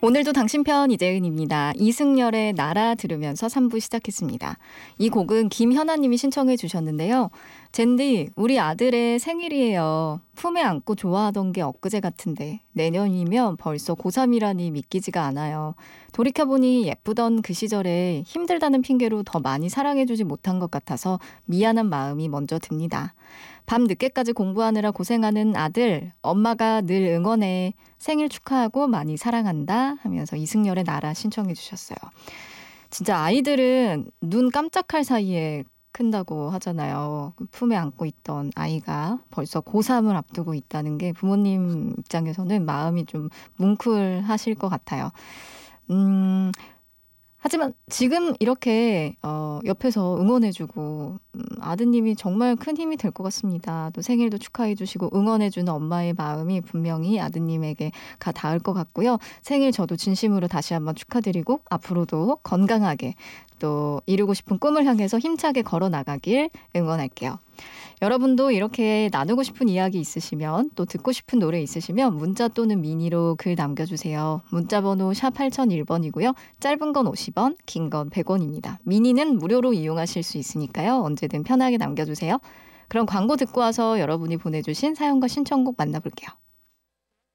오늘도 당신 편 이재은입니다. 이승열의 나라 들으면서 3부 시작했습니다. 이 곡은 김현아님이 신청해 주셨는데요. 젠디, 우리 아들의 생일이에요. 품에 안고 좋아하던 게 엊그제 같은데 내년이면 벌써 고3이라니 믿기지가 않아요. 돌이켜보니 예쁘던 그 시절에 힘들다는 핑계로 더 많이 사랑해주지 못한 것 같아서 미안한 마음이 먼저 듭니다. 밤 늦게까지 공부하느라 고생하는 아들, 엄마가 늘 응원해. 생일 축하하고 많이 사랑한다 하면서 이승열의 나라 신청해 주셨어요. 진짜 아이들은 눈 깜짝할 사이에 큰다고 하잖아요. 품에 안고 있던 아이가 벌써 고3을 앞두고 있다는 게 부모님 입장에서는 마음이 좀 뭉클하실 것 같아요. 하지만 지금 이렇게 옆에서 응원해주고 아드님이 정말 큰 힘이 될 것 같습니다. 또 생일도 축하해주시고 응원해주는 엄마의 마음이 분명히 아드님에게 닿을 것 같고요. 생일 저도 진심으로 다시 한번 축하드리고 앞으로도 건강하게 또 이루고 싶은 꿈을 향해서 힘차게 걸어나가길 응원할게요. 여러분도 이렇게 나누고 싶은 이야기 있으시면 또 듣고 싶은 노래 있으시면 문자 또는 미니로 글 남겨주세요. 문자 번호 샵 8001번이고요. 짧은 건 50원, 긴 건 100원입니다. 미니는 무료로 이용하실 수 있으니까요. 언제든 편하게 남겨주세요. 그럼 광고 듣고 와서 여러분이 보내주신 사연과 신청곡 만나볼게요.